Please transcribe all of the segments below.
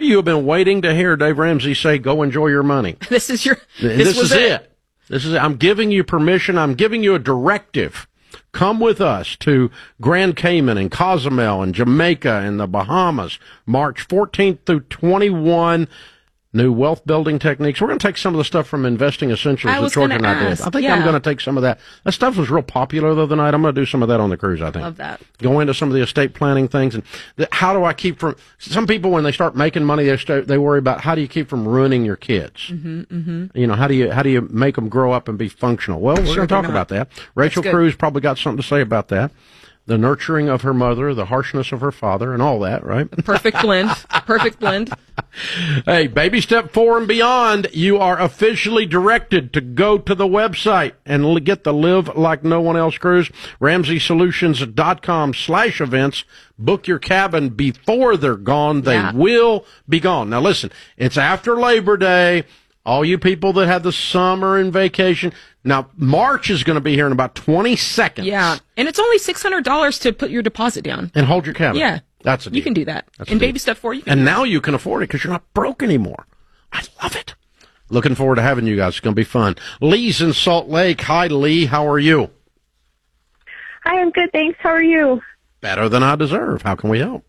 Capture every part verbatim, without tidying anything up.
of you have been waiting to hear Dave Ramsey say, go enjoy your money. This is your, this, this was is it. it. This is it. I'm giving you permission. I'm giving you a directive. Come with us to Grand Cayman and Cozumel and Jamaica and the Bahamas, March fourteenth through twenty-first. New wealth building techniques. We're going to take some of the stuff from Investing Essentials that George and I did. I think yeah. I'm going to take some of that. That stuff was real popular the other night. I'm going to do some of that on the cruise, I think. Love that. Go into some of the estate planning things. And the, how do I keep from, some people when they start making money, they start, they worry about how do you keep from ruining your kids? Mm-hmm, mm-hmm. You know, how do you, how do you make them grow up and be functional? Well, we're sure going to talk not. about that. Rachel Cruz probably got something to say about that. The nurturing of her mother, the harshness of her father, and all that, right? Perfect blend. Perfect blend. Hey, baby step four and beyond, you are officially directed to go to the website and get the Live Like No One Else cruise, ramsey solutions dot com slash events. Book your cabin before they're gone. They yeah. will be gone. Now, listen, it's after Labor Day. All you people that have the summer and vacation. Now, March is going to be here in about twenty seconds. Yeah, and it's only six hundred dollars to put your deposit down. And hold your cabin. Yeah. That's a deal. You can do that. That's in baby step four, you can And do now that. you can afford it because you're not broke anymore. I love it. Looking forward to having you guys. It's going to be fun. Lee's in Salt Lake. Hi, Lee. How are you? Hi, I'm good, thanks. How are you? Better than I deserve. How can we help?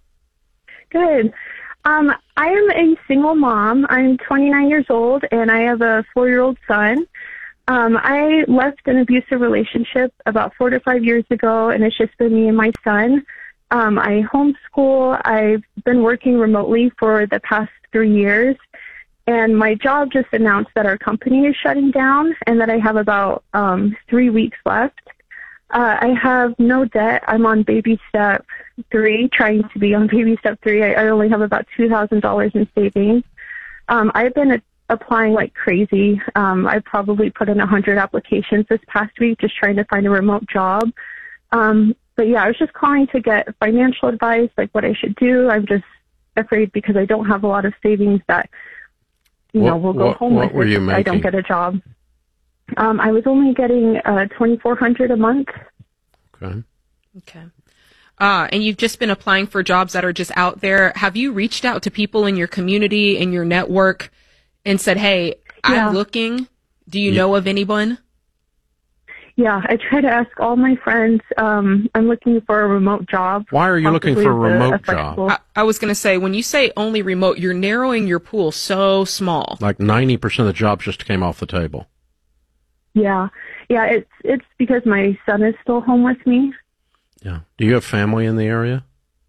Good. Um, I am a single mom. I'm twenty-nine years old, and I have a four-year-old son. Um, I left an abusive relationship about four to five years ago, and it's just been me and my son. Um, I homeschool. I've been working remotely for the past three years, and my job just announced that our company is shutting down and that I have about um, three weeks left. Uh, I have no debt. I'm on baby step three, trying to be on baby step three. I, I only have about two thousand dollars in savings. Um, I've been a- applying like crazy. Um, I probably put in one hundred applications this past week just trying to find a remote job. Um, but yeah, I was just calling to get financial advice, like what I should do. I'm just afraid because I don't have a lot of savings that, you what, know, will go what, home what with if I don't get a job. Um, I was only getting uh, twenty-four hundred dollars a month. Okay. Okay. Uh, and you've just been applying for jobs that are just out there. Have you reached out to people in your community, in your network, and said, hey, Yeah. I'm looking. Do you Yeah. know of anyone? Yeah, I try to ask all my friends. Um, I'm looking for a remote job. Why are you looking possibly for a with remote job? flexible- I, I was going to say, when you say only remote, you're narrowing your pool so small. Like ninety percent of the jobs just came off the table. Yeah, yeah. It's it's because my son is still home with me. Yeah. Do you have family in the area?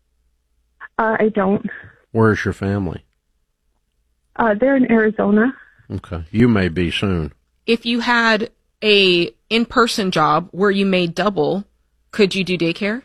Uh, I don't. Where's your family? Uh, they're in Arizona. Okay. You may be soon. If you had a in-person job where you made double, could you do daycare?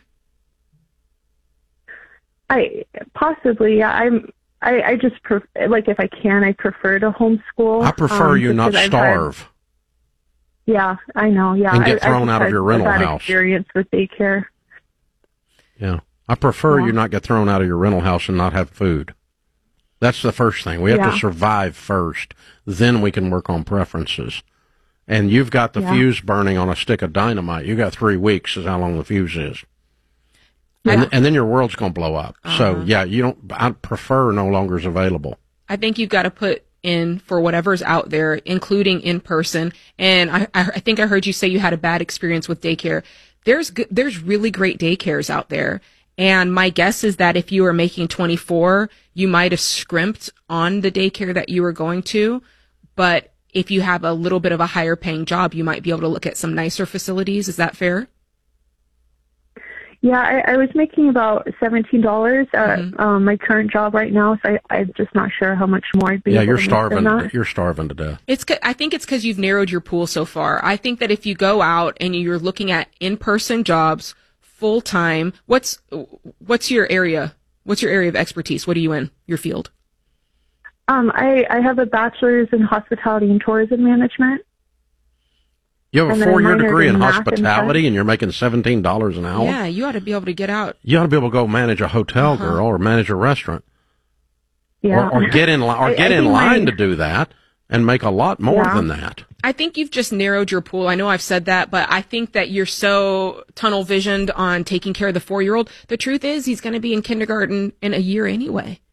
I possibly. Yeah, I'm. I, I just pref- like if I can, I prefer to homeschool. I prefer um, you not because I've starve. Had, yeah, I know. Yeah, And get I, thrown I out of had your a rental bad house. Experience with daycare. Yeah. I prefer Yeah. you not get thrown out of your rental house and not have food. That's the first thing. We have Yeah. to survive first. Then we can work on preferences. And you've got the Yeah. fuse burning on a stick of dynamite. You got three weeks is how long the fuse is. Yeah. And, and then your world's going to blow up. So, Uh-huh. yeah, you don't, I prefer no longer is available. I think you've got to put in for whatever's out there, including in person. And I, I, I think I heard you say you had a bad experience with daycare. There's good, there's really great daycares out there. And my guess is that if you were making twenty-four, you might have scrimped on the daycare that you were going to. But if you have a little bit of a higher paying job, you might be able to look at some nicer facilities. Is that fair? Yeah, I, I was making about seventeen dollars at Mhm. um, my current job right now, so I, I'm just not sure how much more I'd be Yeah, able you're to make starving. than that. You're starving to death. It's, c- I think it's because you've narrowed your pool so far. I think that if you go out and you're looking at in-person jobs full time, what's what's your area? What's your area of expertise? What are you in? Your field? Um, I, I have a bachelor's in hospitality and tourism management. You have a And then I four-year minored degree in in math and hospitality and you're making seventeen dollars an hour? Yeah, you ought to be able to get out. You ought to be able to go manage a hotel, Uh-huh. girl, or manage a restaurant. Yeah. Or, or get in, li- or I- get I in think line my- to do that and make a lot more Yeah. than that. I think you've just narrowed your pool. I know I've said that, but I think that you're so tunnel visioned on taking care of the four-year-old. The truth is he's going to be in kindergarten in a year anyway.